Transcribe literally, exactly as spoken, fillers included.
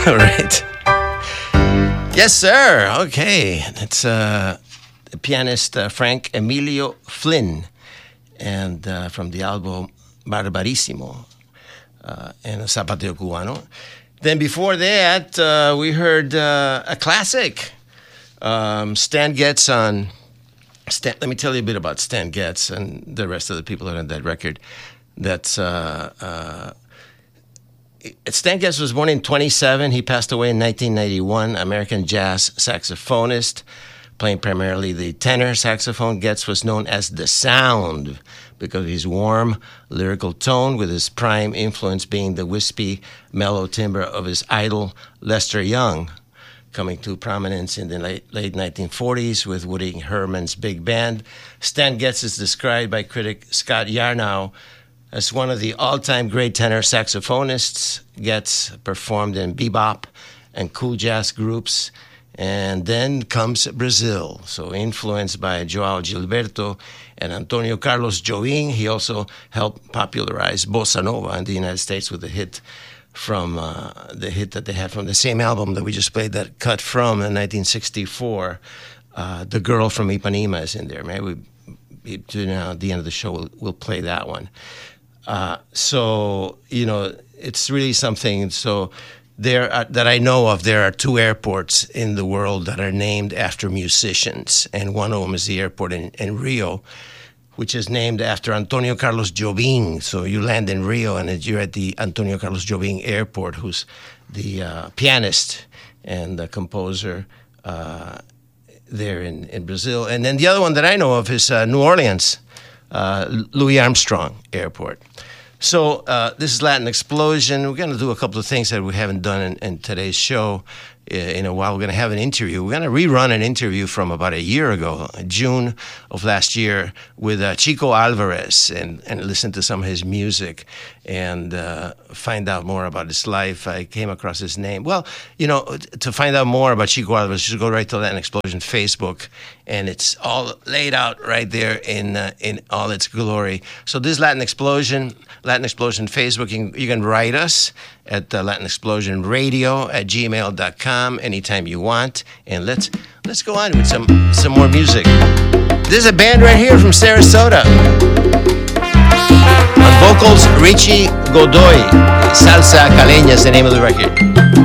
All right. Yes, sir. Okay. It's uh, the pianist uh, Frank Emilio Flynn, and uh, from the album Barbarissimo uh, and Zapateo Cubano. Then before that, uh, we heard uh, a classic, um, Stan Getz on... Stan, let me tell you a bit about Stan Getz and the rest of the people that are on that record. That's... Uh, uh, Stan Getz was born in twenty-seven. He passed away in nineteen ninety-one. American jazz saxophonist, playing primarily the tenor saxophone. Getz was known as the Sound because of his warm lyrical tone, with his prime influence being the wispy, mellow timbre of his idol Lester Young, coming to prominence in the late, late nineteen forties with Woody Herman's big band. Stan Getz is described by critic Scott Yarnow as one of the all-time great tenor saxophonists. Getz performed in bebop and cool jazz groups. And then comes Brazil. So influenced by João Gilberto and Antonio Carlos Jobim, he also helped popularize bossa nova in the United States with a hit from uh, the hit that they had from the same album that we just played, that cut from in nineteen sixty-four. Uh, The Girl from Ipanema is in there. Maybe we, you know, at the end of the show, we'll, we'll play that one. Uh, so, you know, it's really something. So there are, that I know of, there are two airports in the world that are named after musicians, and one of them is the airport in, in Rio, which is named after Antonio Carlos Jobim. So you land in Rio, and you're at the Antonio Carlos Jobim Airport, who's the uh, pianist and the composer uh, there in, in Brazil. And then the other one that I know of is uh, New Orleans, uh, Louis Armstrong Airport. So uh, this is Latin Explosion. We're going to do a couple of things that we haven't done in, in today's show in a while. We're going to have an interview. We're going to rerun an interview from about a year ago, June of last year, with uh, Chico Alvarez, and, and listen to some of his music and uh, find out more about his life. I came across his name. Well, you know, to find out more about Chico Alvarez, you should go right to Latin Explosion Facebook, and it's all laid out right there in uh, in all its glory. So this Latin Explosion, Latin Explosion Facebook, you can, you can write us at uh, Latin Explosion Radio at gmail dot com anytime you want. And let's let's go on with some, some more music. This is a band right here from Sarasota. On vocals, Richie Godoy. Salsa Caleña is the name of the record.